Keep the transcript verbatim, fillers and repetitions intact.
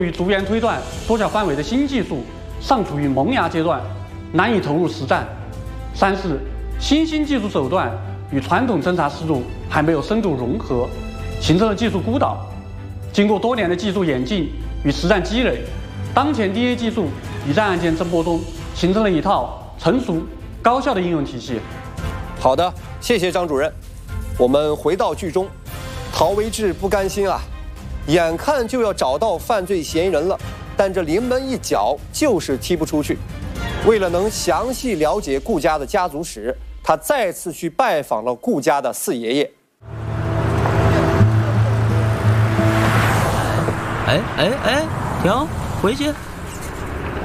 于逐源推断缩小范围的新技术尚处于萌芽阶段，难以投入实战。三是新兴技术手段与传统侦察思路还没有深度融合，形成了技术孤岛。经过多年的技术演进与实战积累，当前 D A 技术已在案件侦破中形成了一套成熟高效的应用体系。 好的，谢谢张主任。我们回到剧中，陶维志不甘心啊，眼看就要找到犯罪嫌疑人了，但这临门一脚就是踢不出去。为了能详细了解顾家的家族史，他再次去拜访了顾家的四爷爷。 哎哎哎，停，回去。